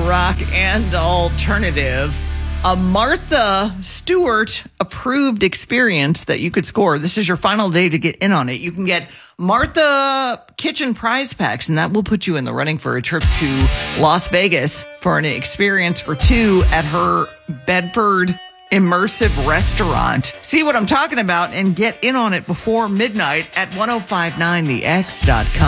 rock and alternative. A Martha Stewart approved experience that you could score. This is your final day to get in on it. You can get Martha Kitchen prize packs, and that will put you in the running for a trip to Las Vegas for an experience for two at her Bedford immersive restaurant. See what I'm talking about and get in on it before midnight at 1059thex.com.